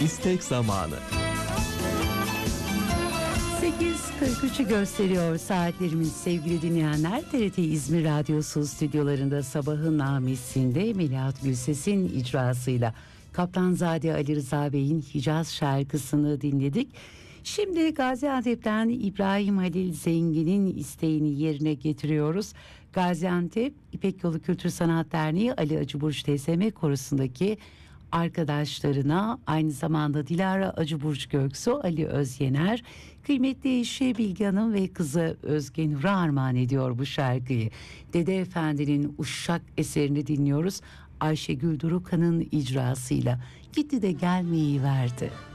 İstek zamanı. 8.43'ü gösteriyor saatlerimiz sevgili dinleyenler. TRT İzmir Radyosu stüdyolarında sabahın namisinde Melahat Gülses'in icrasıyla Kaplanzade Ali Rıza Bey'in Hicaz şarkısını dinledik. Şimdi Gaziantep'ten İbrahim Halil Zengin'in isteğini yerine getiriyoruz. Gaziantep İpek Yolu Kültür Sanat Derneği Ali Acıburç TSM Korosu'ndaki arkadaşlarına, aynı zamanda Dilara Acıburç Göksu, Ali Özyener, kıymetli eşi Bilge Hanım ve kızı Özge Nur'a armağan ediyor bu şarkıyı. Dede Efendi'nin Uşak eserini dinliyoruz. Ayşegül Durukan'ın icrasıyla. Gitti de gelmeyi verdi.